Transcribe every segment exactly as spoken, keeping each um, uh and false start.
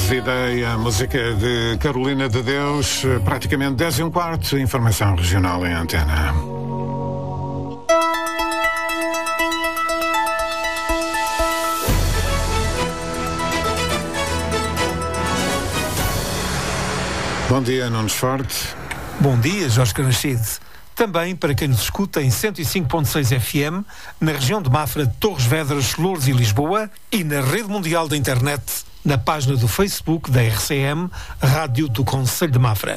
Ideia, música de Carolina de Deus, praticamente dez e um quarto, informação regional em antena. Bom dia, Nunes Forte. Bom dia, Jorge Canachide. Também para quem nos escuta em cento e cinco ponto seis F M, na região de Mafra, Torres Vedras, Loures e Lisboa, e na rede mundial da internet, na página do Facebook da R C M, Rádio do Concelho de Mafra.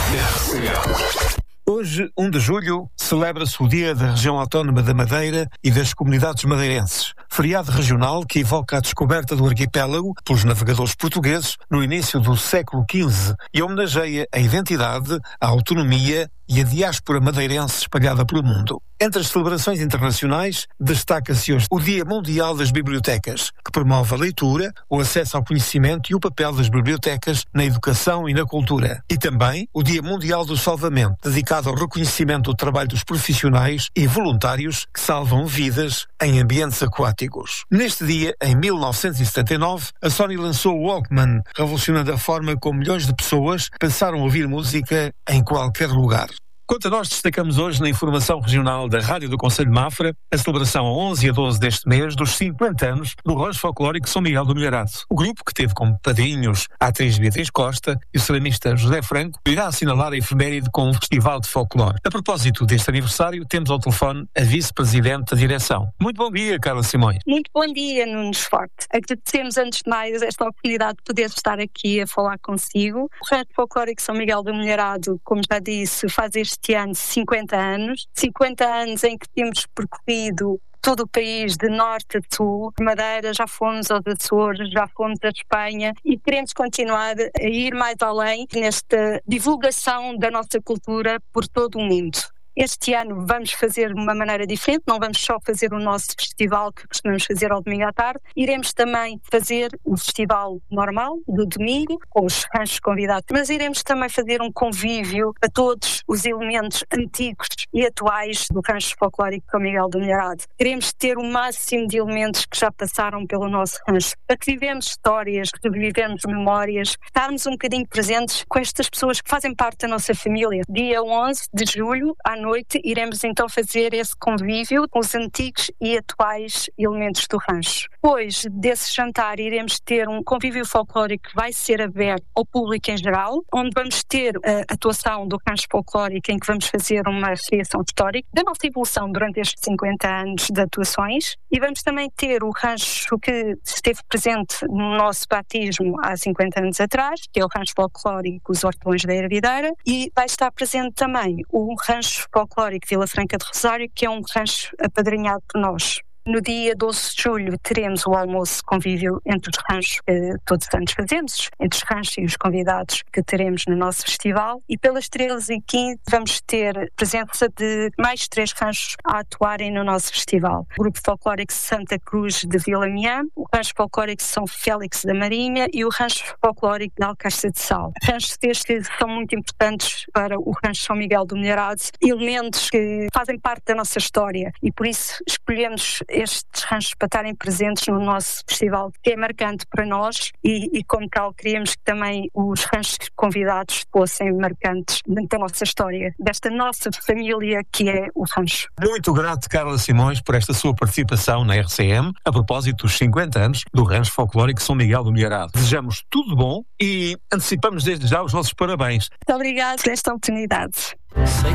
Hoje, um de julho, celebra-se o Dia da Região Autónoma da Madeira e das Comunidades Madeirenses, feriado regional que evoca a descoberta do arquipélago pelos navegadores portugueses no início do século quinze e homenageia a identidade, a autonomia e a diáspora madeirense espalhada pelo mundo. Entre as celebrações internacionais, destaca-se hoje o Dia Mundial das Bibliotecas, que promove a leitura, o acesso ao conhecimento e o papel das bibliotecas na educação e na cultura. E também o Dia Mundial do Salvamento, dedicado ao reconhecimento do trabalho dos profissionais e voluntários que salvam vidas em ambientes aquáticos. Neste dia, em mil novecentos e setenta e nove, a Sony lançou o Walkman, revolucionando a forma como milhões de pessoas passaram a ouvir música em qualquer lugar. Quanto a nós, destacamos hoje na informação regional da Rádio do Concelho de Mafra a celebração a onze e a doze deste mês dos cinquenta anos do Rancho Folclórico São Miguel do Milharado. O grupo, que teve como padrinhos a atriz Beatriz Costa e o ceramista José Franco, irá assinalar a efeméride com um festival de folclore. A propósito deste aniversário, temos ao telefone a vice-presidente da direção. Muito bom dia, Carla Simões. Muito bom dia, Nunes Forte. Agradecemos antes de mais esta oportunidade de poder estar aqui a falar consigo. O Rancho Folclórico São Miguel do Milharado, como já disse, faz este Este ano cinquenta anos, cinquenta anos em que temos percorrido todo o país de norte a sul. Madeira, já fomos aos Açores, já fomos à Espanha e queremos continuar a ir mais além nesta divulgação da nossa cultura por todo o mundo. Este ano vamos fazer de uma maneira diferente, não vamos só fazer o nosso festival que costumamos fazer ao domingo à tarde, iremos também fazer o festival normal, do domingo, com os ranchos convidados, mas iremos também fazer um convívio a todos os elementos antigos e atuais do Rancho Folclórico São Miguel do Milharado. Queremos ter o máximo de elementos que já passaram pelo nosso rancho, para que vivemos histórias, que vivemos memórias, estarmos um bocadinho presentes com estas pessoas que fazem parte da nossa família. Dia onze de julho, à noite, noite iremos então fazer esse convívio com os antigos e atuais elementos do rancho. Depois desse jantar iremos ter um convívio folclórico que vai ser aberto ao público em geral, onde vamos ter a atuação do rancho folclórico, em que vamos fazer uma recriação histórica da nossa evolução durante estes cinquenta anos de atuações, e vamos também ter o rancho que esteve presente no nosso batismo há cinquenta anos atrás, que é o rancho folclórico Os Hortelões da Hervideira, e vai estar presente também o rancho folclórico Vila Franca de Rosário, que é um rancho apadrinhado por nós. No dia doze de julho teremos o almoço convívio entre os ranchos que todos os anos fazemos, entre os ranchos e os convidados que teremos no nosso festival, e pelas treze e quinze vamos ter presença de mais três ranchos a atuarem no nosso festival. O Grupo Folclórico Santa Cruz de Vila Miã, o Rancho Folclórico São Félix da Marinha e o Rancho Folclórico de Alcácer de Sal. Ranchos estes que são muito importantes para o Rancho São Miguel do Milharado, elementos que fazem parte da nossa história, e por isso escolhemos estes ranchos para estarem presentes no nosso festival, que é marcante para nós, e, e como tal queríamos que também os ranchos convidados fossem marcantes da nossa história, desta nossa família que é o rancho. Muito grato, Carla Simões, por esta sua participação na R C M, a propósito dos cinquenta anos do Rancho Folclórico São Miguel do Milharado. Desejamos tudo de bom e antecipamos desde já os nossos parabéns. Muito obrigada por esta oportunidade.